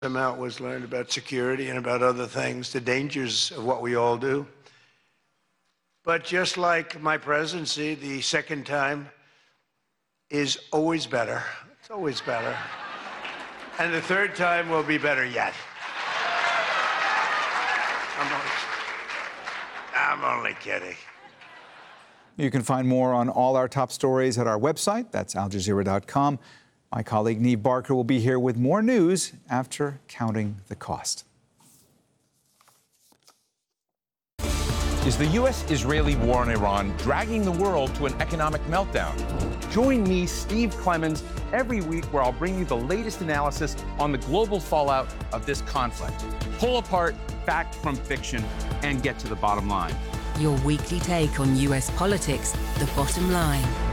amount was learned about security and about other things, the dangers of what we all do. But just like my presidency, the second time is always better. It's always better. And the third time will be better yet. I'm only kidding. You can find more on all our top stories at our website. That's aljazeera.com. My colleague Neve Barker will be here with more news after counting the cost. Is the U.S.-Israeli war in Iran dragging the world to an economic meltdown? Join me, Steve Clemons, every week where I'll bring you the latest analysis on the global fallout of this conflict. Pull apart fact from fiction and get to the bottom line. Your weekly take on U.S. politics, The Bottom Line.